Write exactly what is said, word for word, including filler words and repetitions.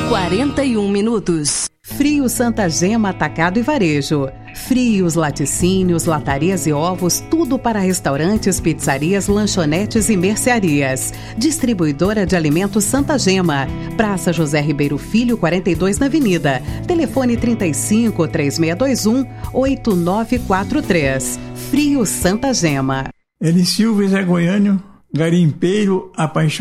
quarenta e um minutos. Frios Santa Gema Atacado e Varejo. Frios, laticínios, latarias e ovos, tudo para restaurantes, pizzarias, lanchonetes e mercearias. Distribuidora de alimentos Santa Gema. Praça José Ribeiro Filho, quarenta e dois na Avenida. Telefone trinta e cinco, três seis dois um, oito nove quatro três. Frios Santa Gema. Eli Silva, Zé Goiânio, garimpeiro apaixonado.